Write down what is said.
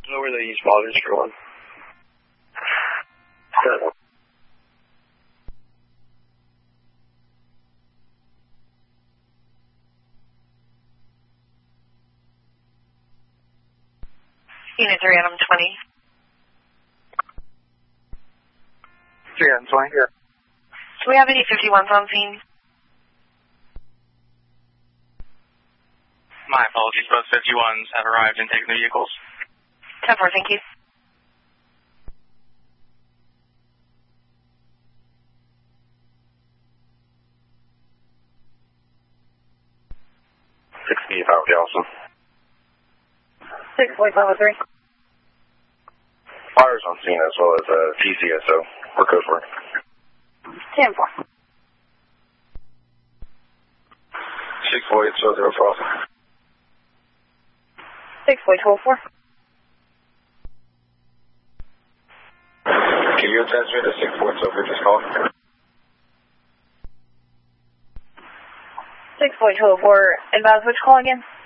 Lower the East Modern for one. Unit 3, Adam 20. 3 Adam 20. Do we have any 51s on scene? My apologies, both 51s have arrived and taken the vehicles. 10-4, thank you. That would be awesome. 6.503. Fires on scene as well as TCSO. We're code for 10-4. 64804. 6.24. Can you attach me to 6.04 this call? 6.24. Advise which call again?